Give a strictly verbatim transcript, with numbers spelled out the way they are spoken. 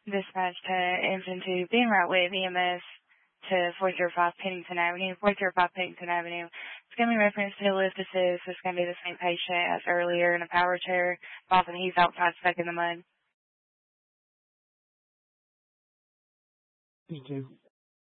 dispatch to engine two, being right with E M S to four zero five Pennington Avenue. four zero five Pennington Avenue. It's going to be referenced to a lift assist. It's going to be the same patient as earlier in a power chair. Often he's outside stuck in the mud. Thank you.